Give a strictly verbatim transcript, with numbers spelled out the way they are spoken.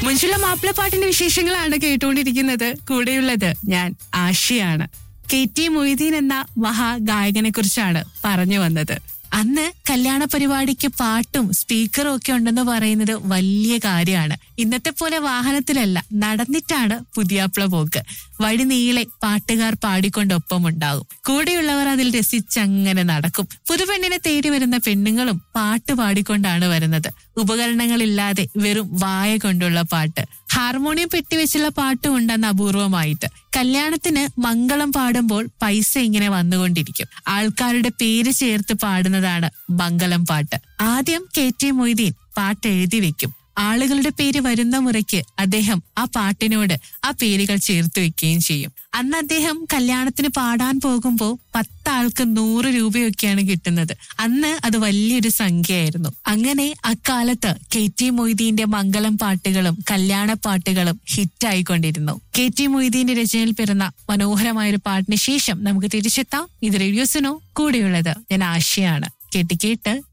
മുഞ്ചുള്ള മാപ്പിളപ്പാട്ടിന്റെ വിശേഷങ്ങളാണ് കേട്ടുകൊണ്ടിരിക്കുന്നത്. കൂടെയുള്ളത് ഞാൻ ആഷിയാണ്. കെ ടി മൊയ്തീൻ എന്ന മഹാഗായകനെ കുറിച്ചാണ് പറഞ്ഞു വന്നത്. അന്ന് കല്യാണ പരിപാടിക്ക് പാട്ടും സ്പീക്കറും ഒക്കെ ഉണ്ടെന്ന് പറയുന്നത് വലിയ കാര്യമാണ്. ഇന്നത്തെ പോലെ വാഹനത്തിലല്ല, നടന്നിട്ടാണ് പുതിയാപ്ല പോക്ക്. വഴി നീളെ പാട്ടുകാർ പാടിക്കൊണ്ടൊപ്പമുണ്ടാകും. കൂടെയുള്ളവർ അതിൽ രസിച്ചങ്ങനെ നടക്കും. പുതുപെണ്ണിനെ തേടി വരുന്ന പെണ്ണുങ്ങളും പാട്ട് പാടിക്കൊണ്ടാണ് വരുന്നത്. ഉപകരണങ്ങളില്ലാതെ വെറും വായ കൊണ്ടുള്ള പാട്ട്. ഹാർമോണിയം പെട്ടിവെച്ചുള്ള പാട്ടും ഉണ്ടെന്ന് അപൂർവമായിട്ട്. കല്യാണത്തിന് മംഗളം പാടുമ്പോൾ പൈസ ഇങ്ങനെ വന്നുകൊണ്ടിരിക്കും. ആൾക്കാരുടെ പേര് ചേർത്ത് പാടുന്നതാണ് മംഗളം പാട്ട്. ആദ്യം കെ ടി മൊയ്തീൻ പാട്ട് എഴുതി വെക്കും. ആളുകളുടെ പേര് വരുന്ന മുറയ്ക്ക് അദ്ദേഹം ആ പാട്ടിനോട് ആ പേരുകൾ ചേർത്ത് വെക്കുകയും ചെയ്യും. അന്ന് അദ്ദേഹം കല്യാണത്തിന് പാടാൻ പോകുമ്പോൾ പത്താൾക്ക് നൂറ് രൂപയൊക്കെയാണ് കിട്ടുന്നത്. അന്ന് അത് വലിയൊരു സംഖ്യയായിരുന്നു. അങ്ങനെ അക്കാലത്ത് കെ ടി മൊയ്തീന്റെ മംഗളം പാട്ടുകളും കല്യാണ പാട്ടുകളും ഹിറ്റായിക്കൊണ്ടിരുന്നു. കെ ടി മൊയ്തീന്റെ രചനയിൽ പിറന്ന മനോഹരമായൊരു പാട്ടിന് ശേഷം നമുക്ക് തിരിച്ചെത്താം. ഇത് റേഡിയോ സുനോ, കൂടെയുള്ളത് ഞാൻ ആശയാണ്. കേട്ട് കേട്ട്